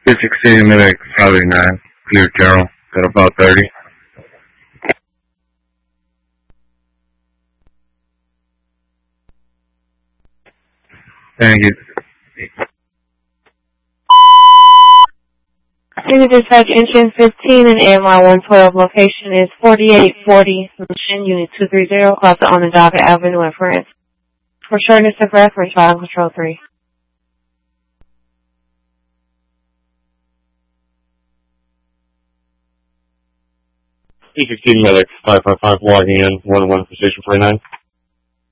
District City Medic, probably 9. Clear General, at about 30. Thank you. City Dispatch Engine 15 and AMI 112 location is 4840 Mission Unit 230 across the Onondaga Avenue in France. For shortness of breath, respond Control 3. District City Medic 555 logging in 1-1 for Station 49.